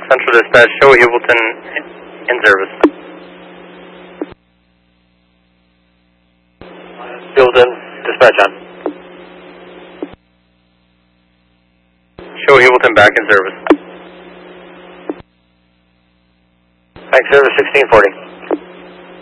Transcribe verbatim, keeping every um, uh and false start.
Central Dispatch, show Hubleton in service. Hubleton, dispatch on. Show Hubleton back in service. Bank service sixteen forty.